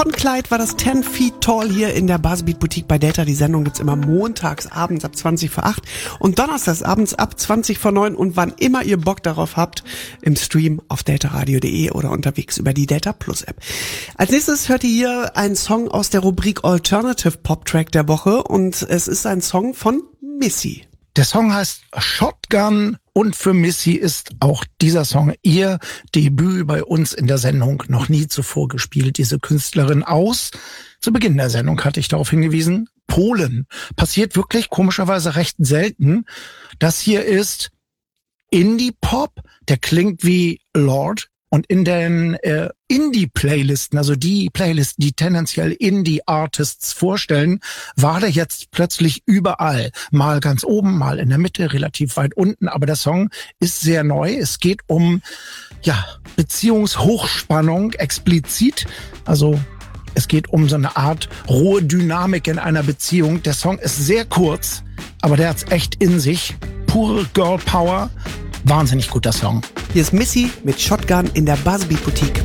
von Clyde war das 10 Feet Tall hier in der Buzzbeat Boutique bei Delta. Die Sendung gibt's immer montags abends ab 20 vor 8 und donnerstags abends ab 20 vor 9 und wann immer ihr Bock darauf habt, im Stream auf deltaradio.de oder unterwegs über die Delta Plus App. Als nächstes hört ihr hier einen Song aus der Rubrik Alternative Pop Track der Woche und es ist ein Song von Missy. Der Song heißt Shotgun und für Missy ist auch dieser Song ihr Debüt bei uns in der Sendung, noch nie zuvor gespielt. Diese Künstlerin zu Beginn der Sendung hatte ich darauf hingewiesen, Polen. Passiert wirklich komischerweise recht selten. Das hier ist Indie-Pop, der klingt wie Lorde. Und in den Indie-Playlisten, also die Playlisten, die tendenziell Indie-Artists vorstellen, war der jetzt plötzlich überall. Mal ganz oben, mal in der Mitte, relativ weit unten. Aber der Song ist sehr neu. Es geht um Beziehungshochspannung explizit. Also es geht um so eine Art rohe Dynamik in einer Beziehung. Der Song ist sehr kurz, aber der hat's echt in sich. Pure Girl Power. Wahnsinnig guter Song. Hier ist Missy mit Shotgun in der Buzzbeat Boutique